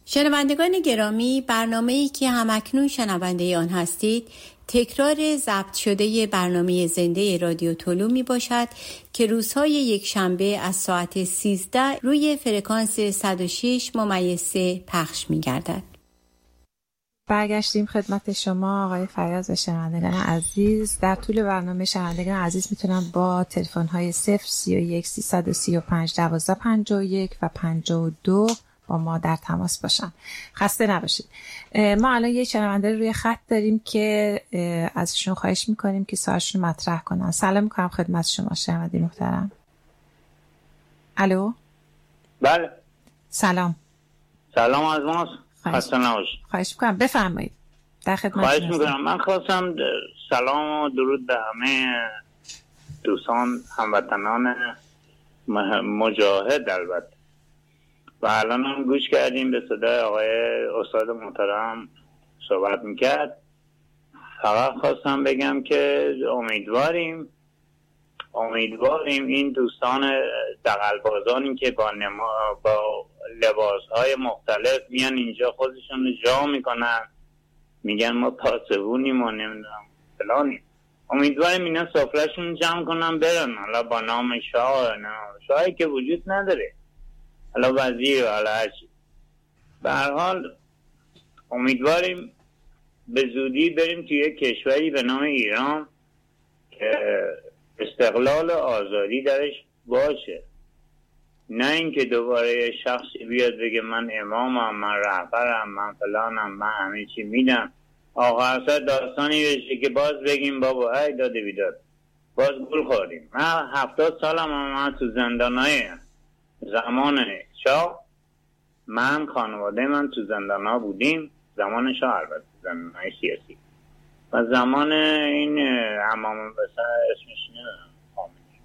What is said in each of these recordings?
شنوندگان گرامی، برنامه‌ای که همکنون شنونده آن هستید تکرار ضبط شده برنامه زنده رادیو طلو می باشد که روزهای یک شنبه از ساعت 13 روی فرکانس 106.3 پخش می گردد. برگشتیم خدمت شما آقای فیاض و شنوندگان عزیز. در طول برنامه شنوندگان عزیز میتونن با تلفن‌های 031 335 1251 و 52 با ما در تماس باشن. خسته نباشید. ما الان یه شنونده روی خط داریم که ازشون خواهش میکنیم که سوالشون مطرح کنن. سلام میکنم خدمت شما شنونده محترم. الو. بله. سلام. سلام از ماست. خسته نباشید. خواهش میکنم بفرمایید. در خدمت خواهش میکنم. من خواستم سلام و درود به همه دوستان هموطنان مجاهد البته. و الان هم گوش کردیم به صدای آقای استاد محترم صحبت میکرد. فقط خواستم بگم که امیدواریم این دوستان دغل‌بازانی که با لباسهای مختلف میان اینجا خودشون رو جا میکنن، میگن ما پاسبونیم و نمیدونم فلانیم، امیدواریم اینا سفرهشون جمع کنن برن، حالا با نام شاهی که وجود نداره، حالا وزیر و حالا هرچی. به هر حال امیدواریم به زودی بریم توی کشوری به نام ایران که استقلال و آزادی درش باشه، نه اینکه دوباره شخصی بیاد بگه من امامم، من رهبرم، من فلانم، من همه چی میدم، آخر سر داستانی بشه که باز بگیم بابا ای داده بیداد باز گول خوردیم. من 70 سالم من تو زندانای زمان شاه، من خانواده من تو زندانا بودیم، زمان شاه البته، زندانای سیاسی، و زمان این امام بسر اسمش نمیدونم خامنه‌ای،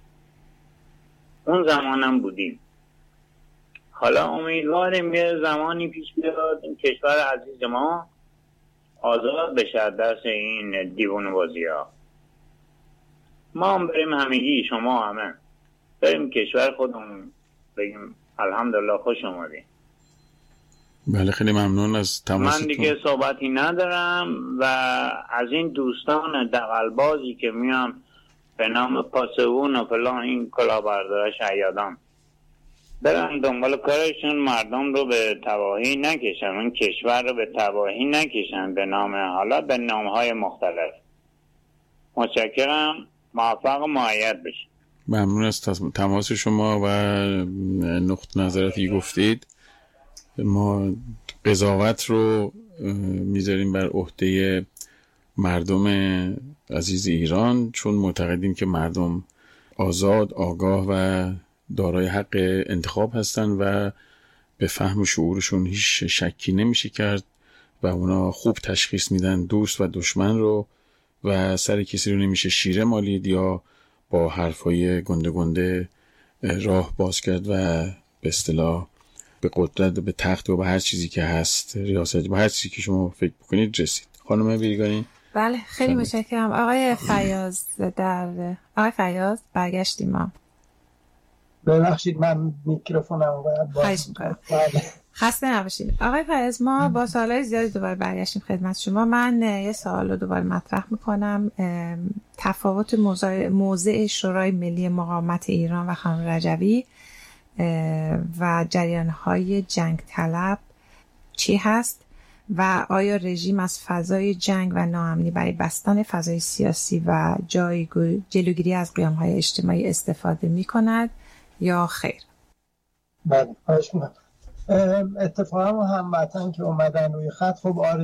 اون زمانم بودیم. حالا امیدواریم یه زمانی پیش بیاد این کشور عزیز ما آزاد بشه از دست این دیوان بازی ها. ما هم بریم همگی، شما همه بریم کشور خودمون بگیم الحمدلله خوش اومدیم. بله خیلی ممنون از تماستون. من دیگه صحبتی ندارم و از این دوستان دغل‌بازی که میان به نام پاسبون و فلان این کلاهبردار شیادان برن دنبال کارشون، مردم رو به تباهی نکشن، اون کشور رو به تباهی نکشن به نام، حالا به نامهای مختلف. متشکرم، موفق و مؤید بشید. ممنون از تماس شما و نقط نظراتی گفتید. ما قضاوت رو میذاریم بر عهده مردم عزیز ایران، چون معتقدیم که مردم آزاد، آگاه و دارای حق انتخاب هستن و به فهم و شعورشون هیچ شکی نمیشه کرد و اونا خوب تشخیص میدن دوست و دشمن رو و سر کسی رو نمیشه شیره مالید یا با حرفای گنده گنده راه باز کرد و به اصطلاح به قدرت و به تخت و به هر چیزی که هست ریاست، به هر چیزی که شما فکر بکنید رسید. خانم بیرگانی. بله خیلی متشکرم. آقای فیاض برگشتیم ما. ببخشید من میکروفونم خواهش میکنم. خسته نباشید. آقای فیاض، ما با سوالای زیادی دوباره برگشتیم خدمت شما. من یه سوال رو دوباره مطرح میکنم. تفاوت موضع شورای ملی مقاومت ایران و خانم رجوی و جریان‌های جنگ طلب چی هست و آیا رژیم از فضای جنگ و ناامنی برای بستن فضای سیاسی و جلوگیری از قیام‌های اجتماعی استفاده می‌کند یا خیر؟ بله خواهش می‌کنم. اتفاقا هموطن که اومدن روی خط خب